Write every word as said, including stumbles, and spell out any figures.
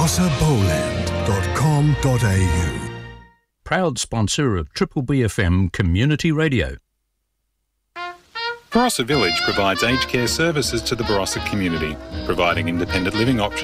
barossa bowland dot com dot a u. Proud sponsor of Triple B F M Community Radio. Barossa Village provides aged care services to the Barossa community, providing independent living options